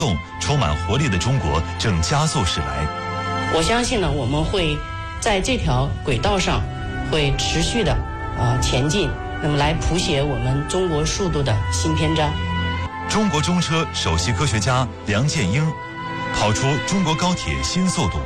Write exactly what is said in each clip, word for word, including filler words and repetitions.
动充满活力的中国正加速驶来。 我相信呢，我们会在这条轨道上会持续的呃前进，那么来谱写我们中国速度的新篇章。 中国中车首席科学家梁建英跑出中国高铁新速度。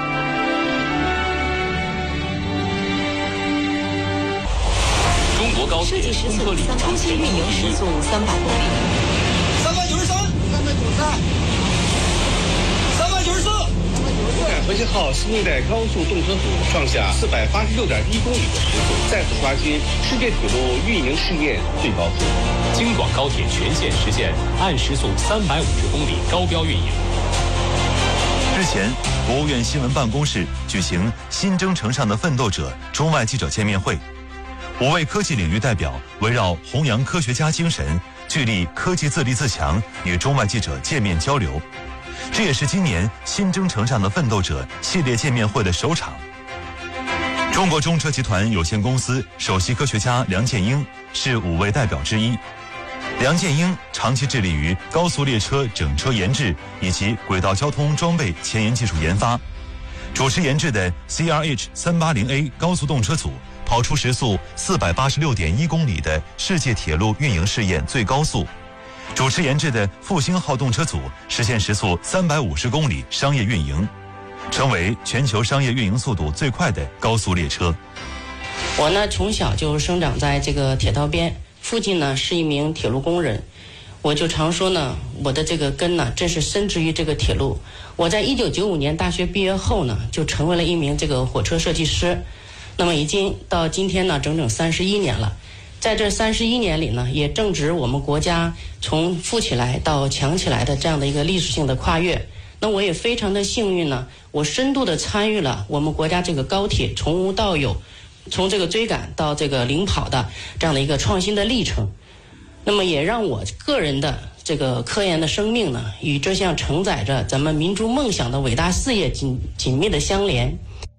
中国高铁通车里程通信运营时速三百公里， 三百九十三，三百九十三，三百九十四。 复兴号新一代高速动车组创下四百八十六点一公里的时速，再次刷新世界铁路运营试验最高速。 京广高铁全线实现按时速三百五十公里高标运营。 日前，国务院新闻办公室举行新征程上的奋斗者中外记者见面会，五位科技领域代表围绕弘扬科学家精神，聚力科技自立自强，与中外记者见面交流。这也是今年新征程上的奋斗者系列见面会的首场。中国中车集团有限公司首席科学家梁建英是五位代表之一。梁建英长期致力于高速列车整车研制以及轨道交通装备前沿技术研发，主持研制的 C R H 三八零 A 高速动车组跑出时速四百八十六点一公里的世界铁路运营试验最高速，主持研制的复兴号动车组实现时速三百五十公里商业运营，成为全球商业运营速度最快的高速列车。 我呢从小就生长在这个铁道边，父亲呢是一名铁路工人，我就常说呢，我的这个根呢真是深植于这个铁路。我在一九九五年大学毕业后呢，就成为了一名这个火车设计师，那么已经到今天呢整整三十一年了。在这三十一年里呢，也正值我们国家从富起来到强起来的这样的一个历史性的跨越。那我也非常的幸运呢，我深度的参与了我们国家这个高铁从无到有，从这个追赶到这个领跑的这样的一个创新的历程。那么也让我个人的这个科研的生命呢，与这项承载着咱们民族梦想的伟大事业紧紧密的相连。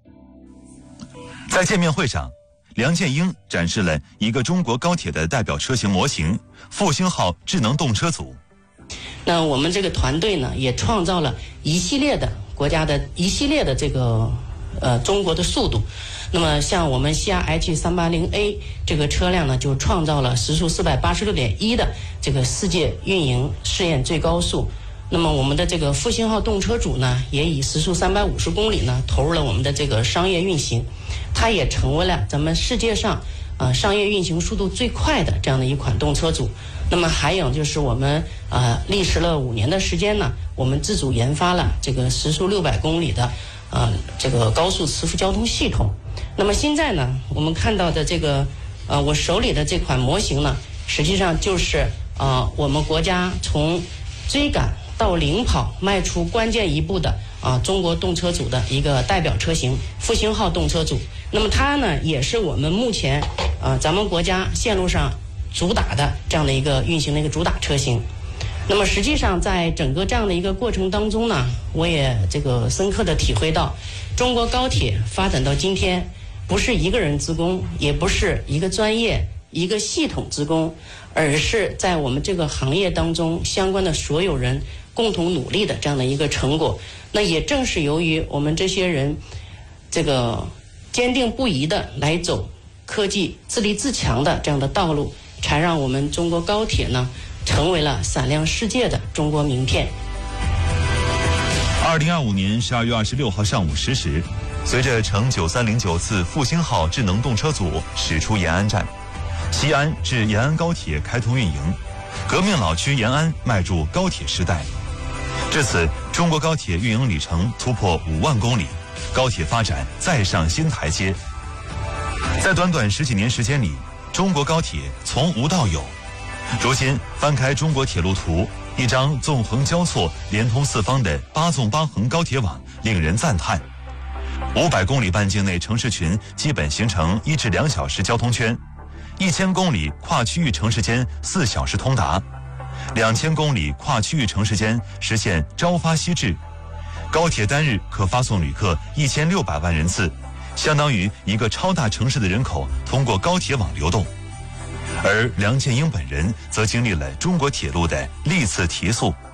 在见面会上，梁建英展示了一个中国高铁的代表车型模型复兴号智能动车组。 那我们这个团队呢，也创造了一系列的国家的一系列的这个呃中国的速度。那么像我们 C R H 三八零 A 这个车辆呢，就创造了时速四百八十六点一的这个世界运营试验最高速。那么我们的这个复兴号动车组呢，也以时速三百五十公里呢，投入了我们的这个商业运行，它也成为了咱们世界上呃商业运行速度最快的这样的一款动车组。那么还有就是我们呃历时了五年的时间呢，我们自主研发了这个时速六百公里的呃这个高速磁浮交通系统。那么现在呢，我们看到的这个呃我手里的这款模型呢，实际上就是呃我们国家从追赶到领跑迈出关键一步的啊中国动车组的一个代表车型复兴号动车组。那么它呢，也是我们目前呃咱们国家线路上主打的这样的一个运行的一个主打车型。那么实际上在整个这样的一个过程当中呢，我也这个深刻的体会到，中国高铁发展到今天，不是一个人之功，也不是一个专业一个系统之功，而是在我们这个行业当中相关的所有人共同努力的这样的一个成果。那也正是由于我们这些人这个坚定不移的来走科技自立自强的这样的道路，才让我们中国高铁呢成为了闪亮世界的中国名片。 二零二五年十二月二十六号上午十时，随着乘九三零九次复兴号智能动车组驶出延安站，西安至延安高铁开通运营，革命老区延安迈入高铁时代。至此，中国高铁运营里程突破五万公里，高铁发展再上新台阶。在短短十几年时间里，中国高铁从无到有。如今翻开中国铁路图，一张纵横交错、连通四方的八纵八横高铁网令人赞叹。五百公里半径内城市群基本形成一至两小时交通圈，一千公里跨区域城市间四小时通达，两千公里跨区域城市间实现朝发夕至。高铁单日可发送旅客一千六百万人次，相当于一个超大城市的人口通过高铁网流动。而梁建英本人则经历了中国铁路的历次提速。